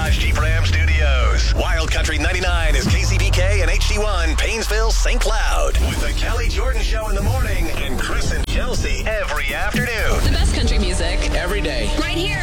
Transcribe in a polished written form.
Dodge Jeep Ram Studios. Wild Country 99 is KCPK and HD1, Painesville, St. Cloud. With the Kelly Jordan Show in the morning and Chris and Chelsea every afternoon. The best country music. Every day. Right here.